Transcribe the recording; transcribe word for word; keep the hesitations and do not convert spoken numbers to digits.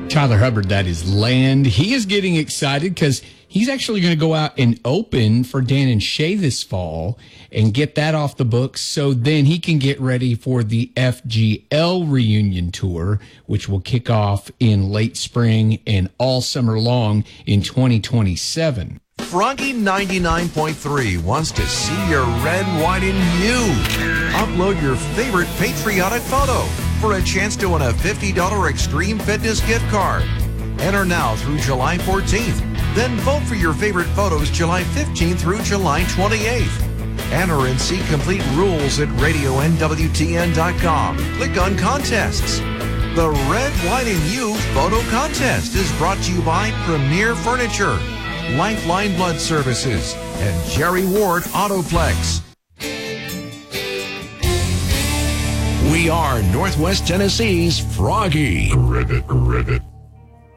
Tyler Hubbard, that is Land. He is getting excited because he's actually going to go out and open for Dan and Shay this fall and get that off the books so then he can get ready for the F G L reunion tour, which will kick off in late spring and all summer long in twenty twenty-seven. Froggy ninety-nine point three wants to see your red, white, and you. Upload your favorite patriotic photo for a chance to win a fifty dollars Extreme Fitness gift card. Enter now through July fourteenth. Then vote for your favorite photos July fifteenth through July twenty-eighth. Enter and see complete rules at radio N W T N dot com. Click on Contests. The Red, White, and You Photo Contest is brought to you by Premier Furniture, Lifeline Blood Services, and Jerry Ward Autoplex. We are Northwest Tennessee's Froggy. Ribbit, ribbit.